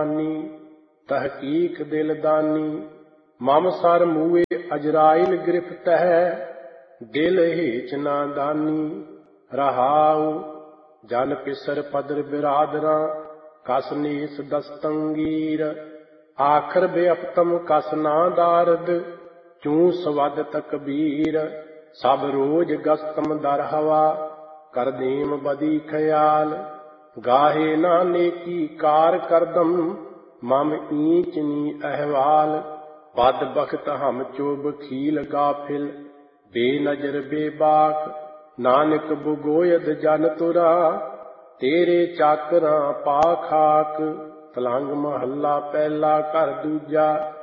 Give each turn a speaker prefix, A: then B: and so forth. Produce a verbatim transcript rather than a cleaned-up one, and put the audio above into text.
A: ਮਾਨੀ, ਤਹਕੀਕ ਦਿਲ ਦਾਨੀ। ਮਮ ਸਰ ਮੂਏ ਅਜਰਾਇਲ ਗ੍ਰਿਫਤ ਹੈ, ਦਿਲ ਹੇਚ ਨਾ ਦਾਨੀ। ਰਹਾਉ ਜਨ ਪਿਸਰ ਪਦਰ ਬਿਰਾਦਰਾਂ, ਕਸ ਨੀਸ ਦਸਤੰਗੀਰ। ਆਖਰ ਬੇਅਪਤਮ ਕਸ ਨਾ ਦਾਰਦ, ਚੂੰ ਸਵਦ ਤਕਬੀਰ। ਸਭ ਰੋਜ ਗਸਤਮ ਦਰ ਹਵਾ, ਕਰਦੇਮ ਬਦੀ ਖਿਆਲ। ਗਾਹੇ ਨਾ ਨੇਕੀ ਕਾਰ ਕਰਦਮ, ਮਮ ਈਂਚ ਨੀ ਅਹਵਾਲ। ਬਦ ਬਖਤ ਹਮ ਚੋਬ ਖੀਲ ਗਾਫਿਲ, ਬੇਨਜ਼ਰ ਬੇਬਾਕ। ਨਾਨਕ ਬੁਗੋਯਦ ਜਨ ਤੁਰਾ, ਤੇਰੇ ਚਾਕਰਾਂ ਪਾ ਖਾਕ। ਤਲੰਗ ਮਹੱਲਾ ਪਹਿਲਾ ਘਰ ਦੂਜਾ।